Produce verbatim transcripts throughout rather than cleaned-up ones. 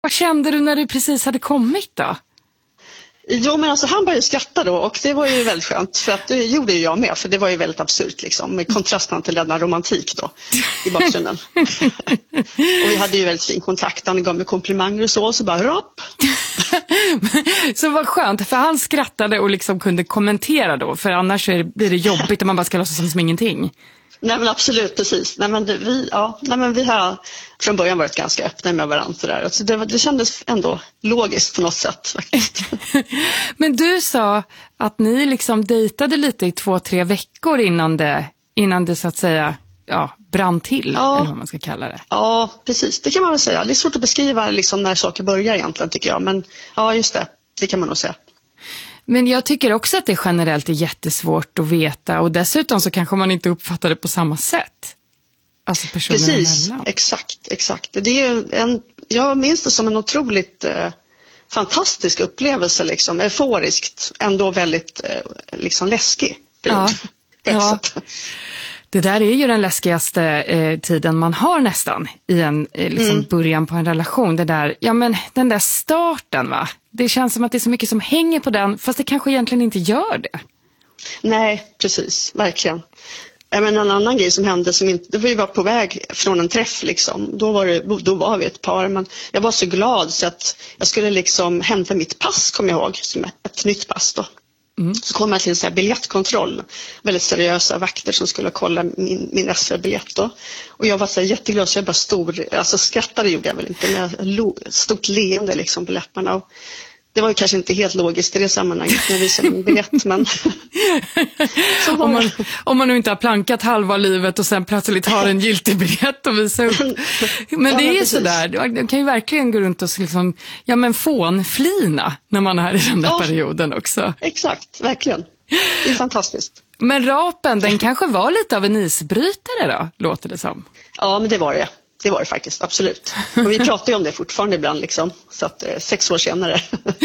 Vad kände du när du precis hade kommit då? Jo, men alltså han började skratta då och det var ju väldigt skönt för att det gjorde ju jag med, för det var ju väldigt absurt liksom, med kontrasten till denna romantik då i bakgrunden. Och vi hade ju väldigt fin kontakt, han gav mig komplimanger och så, så bara rapp. Så vad skönt, för han skrattade och liksom kunde kommentera då, för annars är det, blir det jobbigt om man bara ska låtsas som ingenting. Nej men absolut, precis. Nej men, det, vi, ja, nej, men vi har från början varit ganska öppna med varandra. Så där. Alltså det, det kändes ändå logiskt på något sätt faktiskt. Men du sa att ni liksom dejtade lite i två, tre veckor innan det, innan det så att säga ja, brann till, ja. Eller vad man ska kalla det. Ja, precis. Det kan man väl säga. Det är svårt att beskriva liksom, när saker börjar egentligen tycker jag. Men ja, just det. Det kan man nog säga. Men jag tycker också att det generellt är jättesvårt att veta, och dessutom så kanske man inte uppfattar det på samma sätt. Alltså personer Precis, emellan. exakt, exakt. Det är en, jag minns det som en otroligt eh, fantastisk upplevelse, liksom, euforiskt, ändå väldigt eh, liksom läskig. Ja, ja. Det där är ju den läskigaste eh, tiden man har nästan i en eh, liksom mm. början på en relation. Det där, ja men den där starten va? Det känns som att det är så mycket som hänger på den, fast det kanske egentligen inte gör det. Nej, precis, verkligen. Men en annan grej som hände, som inte, vi var på väg från en träff liksom. Då var, det, då var vi ett par, men jag var så glad så att jag skulle liksom hämta mitt pass, kommer jag ihåg, som ett, ett nytt pass då. Mm. Så kom jag till en sån här biljettkontroll, väldigt seriösa vakter som skulle kolla min, min S V-biljett då. Och jag var så här jätteglad så jag bara stor, alltså skrattade gjorde jag väl inte, men jag lo, stort leende liksom på läpparna. Och det var ju kanske inte helt logiskt i det sammanhanget när jag visade min biljett, men så om, man, om man nu inte har plankat halva livet och sen plötsligt har en giltig biljett och visa upp. Men det ja, är ju sådär, man kan ju verkligen gå runt och liksom, ja men fånflina när man är i den där ja, perioden också. Exakt, verkligen. Det är fantastiskt. Men rapen, den kanske var lite av en isbrytare då, låter det som. Ja, men det var det. Det var det faktiskt, absolut. Och vi pratar ju om det fortfarande ibland liksom. Så att eh, sex år senare.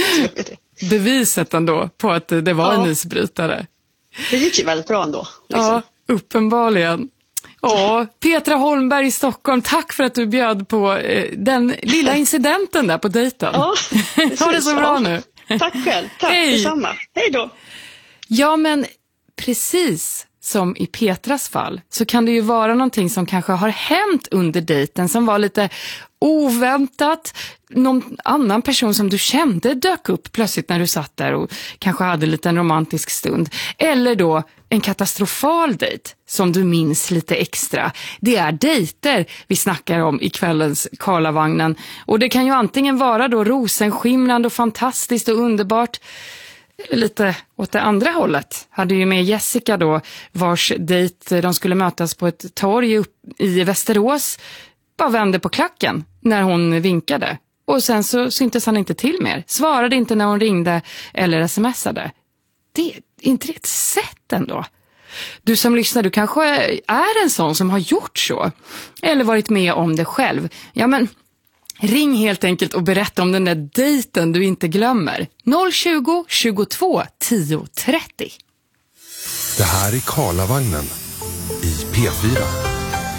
Beviset ändå på att det var ja. en isbrytare. Det gick ju väldigt bra ändå. Liksom. Ja, uppenbarligen. Ja, Petra Holmberg i Stockholm, tack för att du bjöd på eh, den lilla incidenten där på dejten. Ja, ha det så bra ja. nu. Tack själv, tack Hej. Detsamma. Hej då. Ja, men precis som i Petras fall så kan det ju vara någonting som kanske har hänt under dejten som var lite oväntat. Någon annan person som du kände dök upp plötsligt när du satt där och kanske hade lite en romantisk stund. Eller då en katastrofal dejt som du minns lite extra. Det är dejter vi snackar om i kvällens Karlavagnen. Och det kan ju antingen vara då rosenskimrande och fantastiskt och underbart, eller lite åt det andra hållet. Hade ju med Jessica då, vars dejt de skulle mötas på ett torg upp i Västerås, bara vände på klacken när hon vinkade. Och sen så syntes han inte till mer. Svarade inte när hon ringde eller smsade. Det är inte ett sätt ändå. Du som lyssnar, du kanske är en sån som har gjort så. Eller varit med om det själv. Ja men ring helt enkelt och berätta om den där dejten du inte glömmer. noll tjugo, tjugotvå, tio, trettio. Det här är Karlavagnen i P fyra.